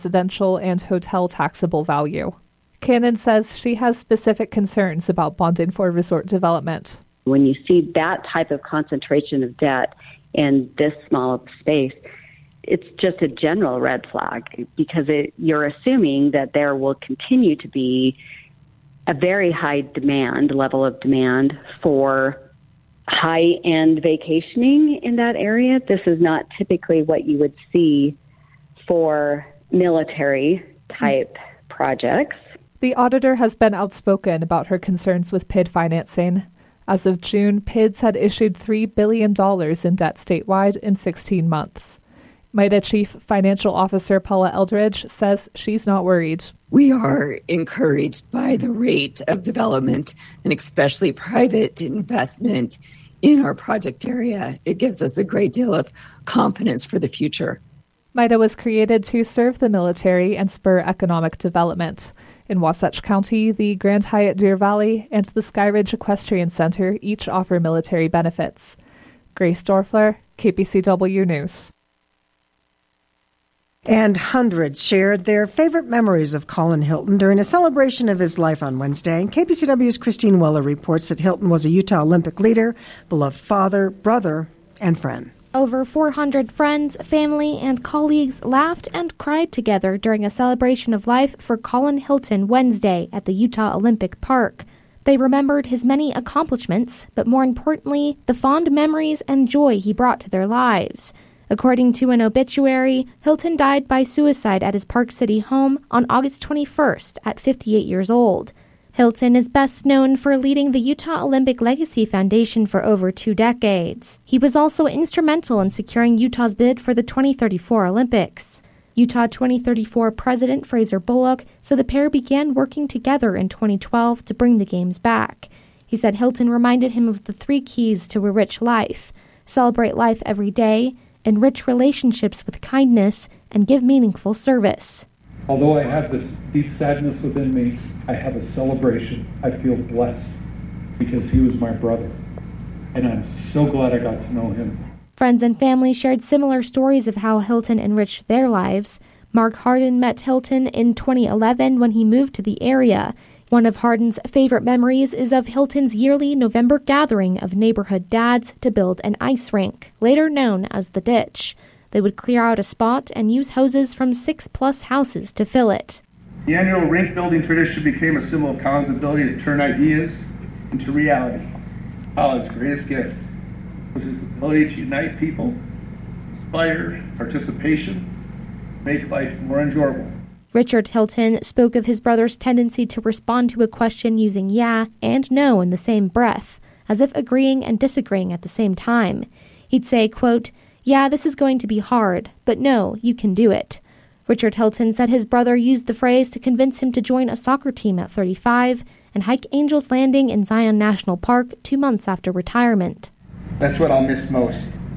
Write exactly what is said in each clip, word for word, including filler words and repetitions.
residential and hotel taxable value. Cannon says she has specific concerns about bonding for resort development. When you see that type of concentration of debt in this small of space, it's just a general red flag because it, you're assuming that there will continue to be a very high demand, level of demand for high-end vacationing in that area. This is not typically what you would see for military-type projects. The auditor has been outspoken about her concerns with P I D financing. As of June, P I Ds had issued three billion dollars in debt statewide in sixteen months. MITA Chief Financial Officer Paula Eldridge says she's not worried. We are encouraged by the rate of development and especially private investment in our project area. It gives us a great deal of confidence for the future. MITA was created to serve the military and spur economic development. In Wasatch County, the Grand Hyatt Deer Valley and the Skyridge Equestrian Center each offer military benefits. Grace Dorfler, K P C W News. And hundreds shared their favorite memories of Colin Hilton during a celebration of his life on Wednesday. K P C W's Christine Weller reports that Hilton was a Utah Olympic leader, beloved father, brother, and friend. Over four hundred friends, family, and colleagues laughed and cried together during a celebration of life for Colin Hilton Wednesday at the Utah Olympic Park. They remembered his many accomplishments, but more importantly, the fond memories and joy he brought to their lives. According to an obituary, Hilton died by suicide at his Park City home on August twenty-first at fifty-eight years old. Hilton is best known for leading the Utah Olympic Legacy Foundation for over two decades. He was also instrumental in securing Utah's bid for the twenty thirty-four Olympics. Utah twenty thirty-four President Fraser Bullock said the pair began working together in twenty twelve to bring the Games back. He said Hilton reminded him of the three keys to a rich life: celebrate life every day, enrich relationships with kindness, and give meaningful service. Although I have this deep sadness within me, I have a celebration. I feel blessed because he was my brother, and I'm so glad I got to know him. Friends and family shared similar stories of how Hilton enriched their lives. Mark Harden met Hilton in twenty eleven when he moved to the area. One of Harden's favorite memories is of Hilton's yearly November gathering of neighborhood dads to build an ice rink, later known as the Ditch. They would clear out a spot and use hoses from six-plus houses to fill it. The annual rink-building tradition became a symbol of Colin's ability to turn ideas into reality. Colin's greatest gift was his ability to unite people, inspire participation, make life more enjoyable. Richard Hilton spoke of his brother's tendency to respond to a question using yeah and no in the same breath, as if agreeing and disagreeing at the same time. He'd say, quote, "Yeah, this is going to be hard, but no, you can do it." Richard Hilton said his brother used the phrase to convince him to join a soccer team at thirty-five and hike Angels Landing in Zion National Park two months after retirement. That's what I'll miss most.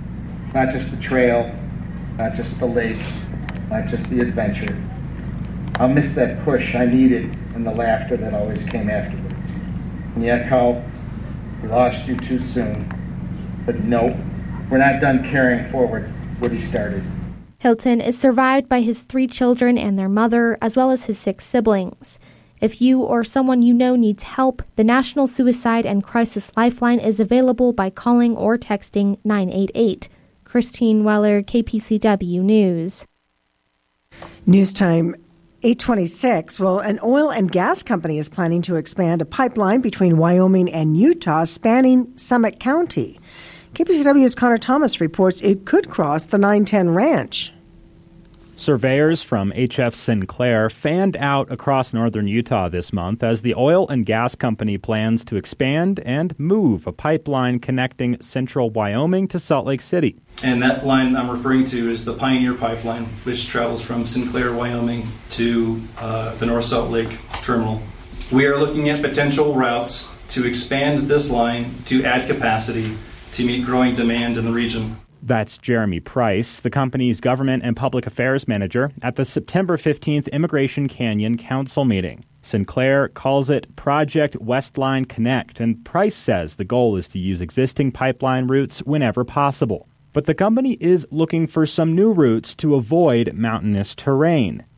Not just the trail, not just the lake, not just the adventure. I'll miss that push I needed and the laughter that always came afterwards. And yet, Carl, we lost you too soon. But nope, we're not done carrying forward what he started. Hilton is survived by his three children and their mother, as well as his six siblings. If you or someone you know needs help, the National Suicide and Crisis Lifeline is available by calling or texting nine eight eight. Christine Weller, K P C W News. News time. eight twenty-six, well, an oil and gas company is planning to expand a pipeline between Wyoming and Utah spanning Summit County. K P C W's Connor Thomas reports it could cross the nine ten Ranch. Surveyors from H F Sinclair fanned out across northern Utah this month as the oil and gas company plans to expand and move a pipeline connecting central Wyoming to Salt Lake City. And that line I'm referring to is the Pioneer Pipeline, which travels from Sinclair, Wyoming to uh, the North Salt Lake terminal. We are looking at potential routes to expand this line to add capacity to meet growing demand in the region. That's Jeremy Price, the company's government and public affairs manager, at the September fifteenth Immigration Canyon Council meeting. Sinclair calls it Project Westline Connect, and Price says the goal is to use existing pipeline routes whenever possible. But the company is looking for some new routes to avoid mountainous terrain.